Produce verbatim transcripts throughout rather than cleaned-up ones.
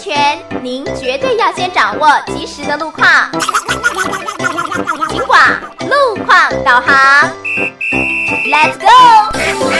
全，您绝对要先掌握及时的路况。警广路况导航 ，Let's go！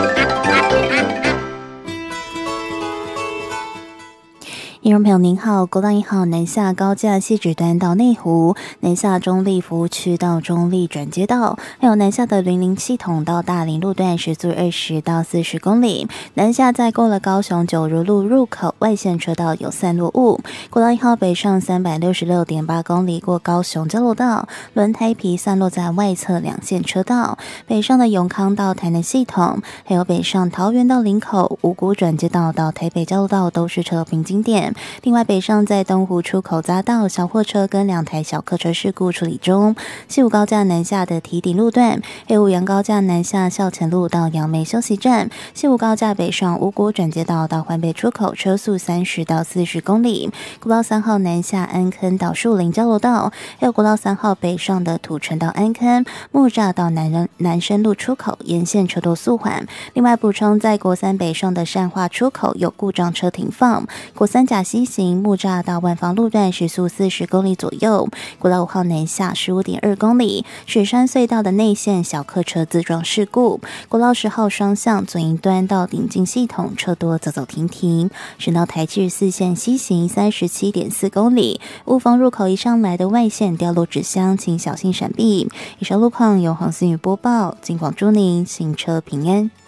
听众朋友您好，国道一号南下高架汐止端到内湖，南下中立服务区到中立转接道，还有南下的零零系统到大林路段时速二十到四十公里。南下在过了高雄九如路入口外线车道有散落物。国道一号北上三百六十六点八公里过高雄交流道，轮胎皮散落在外侧两线车道。北上的永康到台南系统，还有北上桃园到林口、五股转接道到台北交流道都是车平经点。另外，北上在东湖出口匝道，小货车跟两台小客车事故处理中。西武高架南下的堤顶路段，黑五杨高架南下校前路到杨梅休息站，西武高架北上五股转接道到环北出口，车速三十到四十公里。国道三号南下安坑到树林交流道，还有国道三号北上的土城到安坑、木栅到南人南深路出口，沿线车多速缓。另外补充，在国三北上的善化出口有故障车停放，国三甲西行木栅到万芳路段时速四十公里左右。国道五号南下十五点二公里，雪山隧道的内线小客车自撞事故。国道十号双向左营端到顶进系统车多走走停停。省道台七十四线西行三十七点四公里，雾峰入口一上来的外线掉落纸箱，请小心闪避。以上路况由黄思雨播报，警广祝您行车平安。